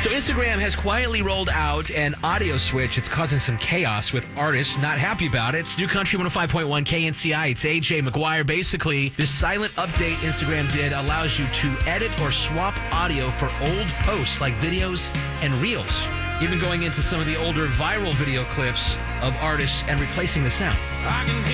So Instagram has quietly rolled out an audio switch. It's causing some chaos with artists not happy about it. It's New Country 105.1 KNCI. It's AJ McGuire. Basically, this silent update Instagram did allows you to edit or swap audio for old posts like videos and reels. Even going into some of the older viral video clips of artists and replacing the sound. I can